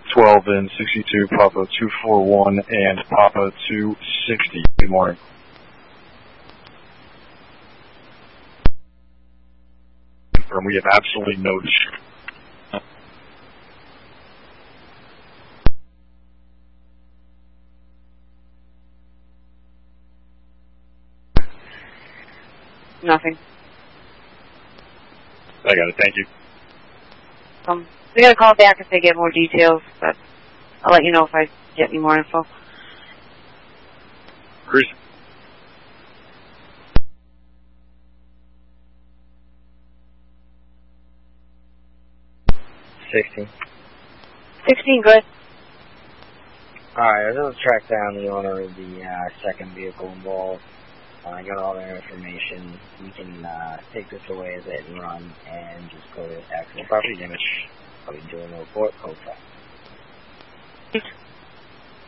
12 in 62, Papa 241, and Papa 260. Good morning. Confirm we have absolutely no distress. Nothing. I got it, thank you. We gotta call back if they get more details, but I'll let you know if I get any more info. Chris? $16. 16, good. Alright, I was able to track down the owner of the second vehicle involved. I got all their information. We can take this away as a hit and run and just go to actual property damage. I'll be doing a report, code 5.